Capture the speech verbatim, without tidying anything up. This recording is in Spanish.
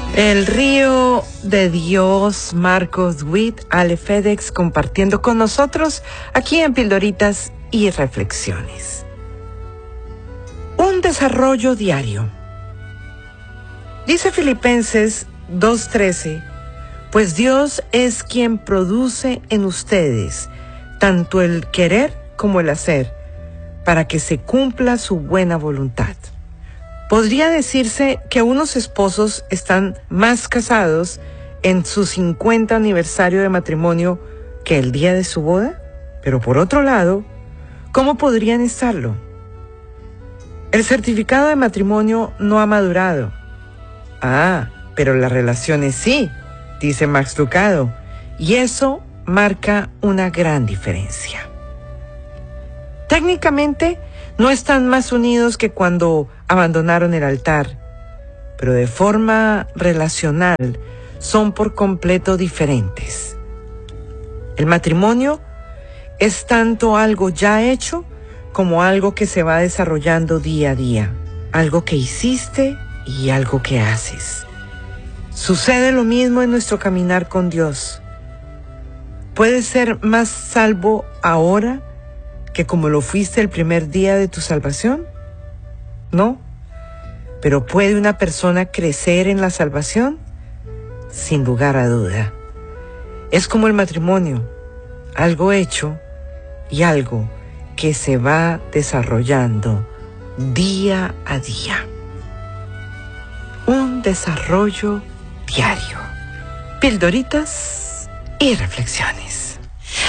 El río de Dios, Marcos Witt, Ale FedEx, compartiendo con nosotros aquí en Pildoritas y Reflexiones. Un desarrollo diario. Dice Filipenses dos trece, pues Dios es quien produce en ustedes tanto el querer como el hacer, para que se cumpla su buena voluntad. Podría decirse que unos esposos están más casados en su cincuenta aniversario de matrimonio que el día de su boda, pero por otro lado, ¿cómo podrían estarlo? El certificado de matrimonio no ha madurado. Ah, pero las relaciones sí, dice Max Lucado, y eso marca una gran diferencia. Técnicamente, no están más unidos que cuando abandonaron el altar, pero de forma relacional son por completo diferentes. El matrimonio es tanto algo ya hecho como algo que se va desarrollando día a día, algo que hiciste y algo que haces. Sucede lo mismo en nuestro caminar con Dios. ¿Puedes ser más salvo ahora que como lo fuiste el primer día de tu salvación? No. ¿Pero puede una persona crecer en la salvación? Sin lugar a duda. Es como el matrimonio, algo hecho y algo que se va desarrollando día a día. Un desarrollo diario. Pildoritas y reflexiones.